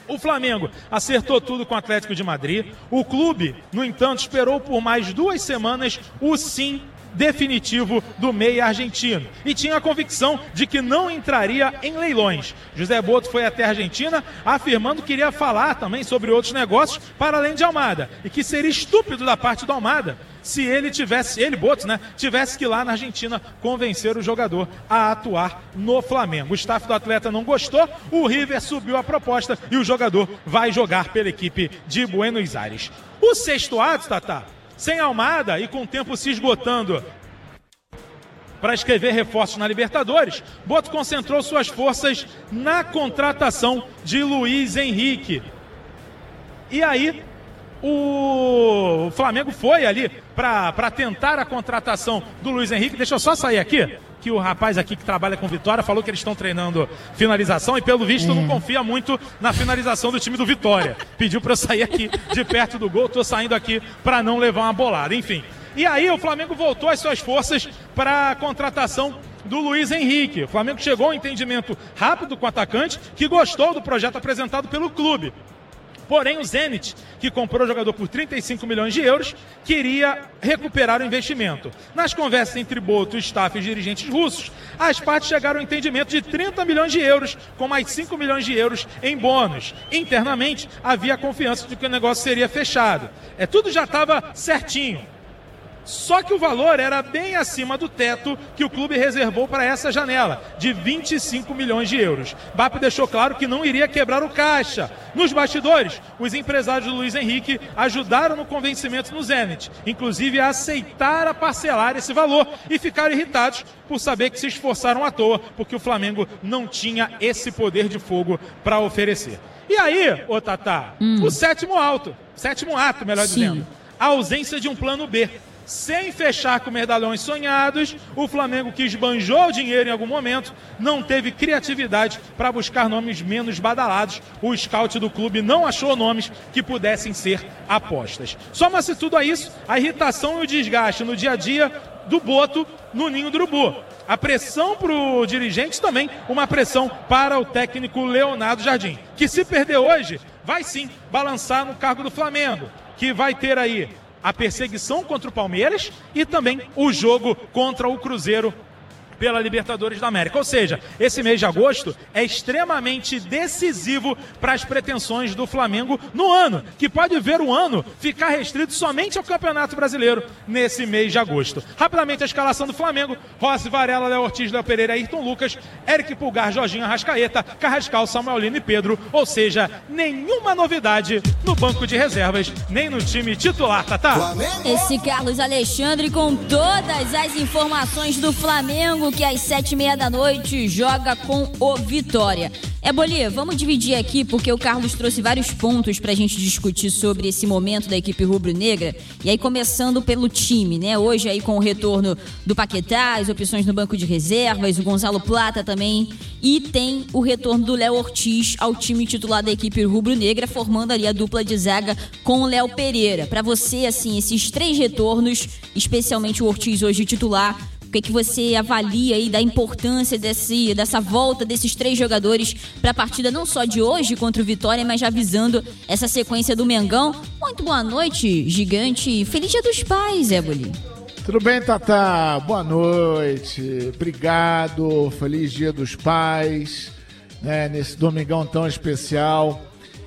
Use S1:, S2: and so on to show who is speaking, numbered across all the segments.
S1: O Flamengo acertou tudo com o Atlético de Madrid. O clube, no entanto, esperou por mais 2 semanas o sim definitivo do meia argentino e tinha a convicção de que não entraria em leilões. José Botto foi até a Argentina afirmando que iria falar também sobre outros negócios para além de Almada e que seria estúpido da parte do Almada se ele Botto, tivesse que ir lá na Argentina convencer o jogador a atuar no Flamengo. O staff do atleta não gostou, o River subiu a proposta e o jogador vai jogar pela equipe de Buenos Aires. O sexto ato, Tatá, sem Almada e com o tempo se esgotando para escrever reforços na Libertadores, Botto concentrou suas forças na contratação de Luiz Henrique. E aí, o Flamengo foi ali para tentar a contratação do Luiz Henrique. Deixa eu só sair aqui, que o rapaz aqui que trabalha com Vitória falou que eles estão treinando finalização e pelo visto não confia muito na finalização do time do Vitória. Pediu para eu sair aqui de perto do gol, tô saindo aqui para não levar uma bolada, enfim. E aí o Flamengo voltou às suas forças para a contratação do Luiz Henrique. O Flamengo chegou a um entendimento rápido com o atacante, que gostou do projeto apresentado pelo clube. Porém, o Zenit, que comprou o jogador por 35 milhões de euros, queria recuperar o investimento. Nas conversas entre Botto, staff e dirigentes russos, as partes chegaram ao entendimento de 30 milhões de euros, com mais 5 milhões de euros em bônus. Internamente, havia confiança de que o negócio seria fechado. Tudo já estava certinho. Só que o valor era bem acima do teto que o clube reservou para essa janela, de 25 milhões de euros. BAP deixou claro que não iria quebrar o caixa. Nos bastidores, os empresários do Luiz Henrique ajudaram no convencimento no Zenit, inclusive a aceitar a parcelar esse valor e ficaram irritados por saber que se esforçaram à toa, porque o Flamengo não tinha esse poder de fogo para oferecer. E aí, ô Tatá, o sétimo ato, melhor dizendo, a ausência de um plano B. Sem fechar com medalhões sonhados, o Flamengo, que esbanjou dinheiro em algum momento, não teve criatividade para buscar nomes menos badalados. O scout do clube não achou nomes que pudessem ser apostas. Soma-se tudo a isso, a irritação e o desgaste no dia a dia do Botto no ninho do urubu. A pressão para o dirigente também, uma pressão para o técnico Leonardo Jardim, que se perder hoje, vai sim balançar no cargo do Flamengo, que vai ter aí a perseguição contra o Palmeiras e também o jogo contra o Cruzeiro pela Libertadores da América. Ou seja, esse mês de agosto é extremamente decisivo para as pretensões do Flamengo no ano, que pode ver o ano ficar restrito somente ao Campeonato Brasileiro nesse mês de agosto. Rapidamente a escalação do Flamengo: Rossi, Varela, Léo Ortiz, Léo Pereira, Ayrton Lucas, Eric Pulgar, Jorginho, Arrascaeta, Carrascal, Samuel Lino e Pedro. Ou seja, nenhuma novidade no banco de reservas, nem no time titular, Tatá.
S2: Esse Carlos Alexandre com todas as informações do Flamengo, que às 7h30 da noite joga com o Vitória. Bolinha, vamos dividir aqui, porque o Carlos trouxe vários pontos pra gente discutir sobre esse momento da equipe rubro-negra. E aí, começando pelo time, né? Hoje aí com o retorno do Paquetá, as opções no banco de reservas, o Gonzalo Plata também. E tem o retorno do Léo Ortiz ao time titular da equipe rubro-negra, formando ali a dupla de zaga com o Léo Pereira. Pra você, assim, esses 3 retornos, especialmente o Ortiz hoje titular, o que você avalia aí da importância dessa volta desses 3 jogadores para a partida não só de hoje contra o Vitória, mas já visando essa sequência do Mengão? Muito boa noite, gigante. Feliz Dia dos Pais, Éboli.
S3: Tudo bem, Tatá? Boa noite. Obrigado. Feliz Dia dos Pais, né, nesse domingão tão especial.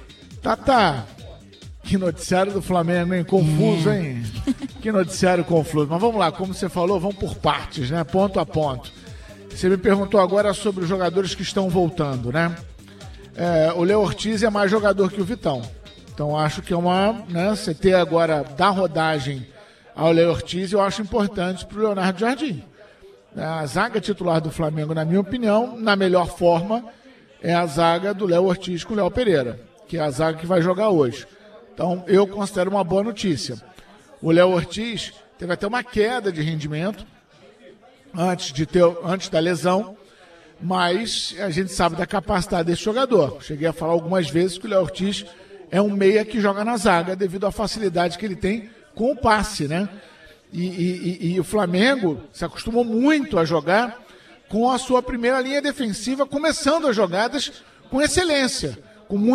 S3: Tatá, que noticiário do Flamengo, hein? Confuso, hein? Que noticiário confuso. Mas vamos lá, como você falou, vamos por partes, né? Ponto a ponto. Você me perguntou agora sobre os jogadores que estão voltando, né? O Léo Ortiz é mais jogador que o Vitão. Então acho que você ter agora, dar rodagem ao Léo Ortiz, eu acho importante para o Leonardo Jardim. A zaga titular do Flamengo, na minha opinião, na melhor forma, é a zaga do Léo Ortiz com o Léo Pereira, que é a zaga que vai jogar hoje. Então, eu considero uma boa notícia. O Léo Ortiz teve até uma queda de rendimento antes da lesão, mas a gente sabe da capacidade desse jogador. Cheguei a falar algumas vezes que o Léo Ortiz é um meia que joga na zaga devido à facilidade que ele tem com o passe, né? E o Flamengo se acostumou muito a jogar com a sua primeira linha defensiva, começando as jogadas com excelência, com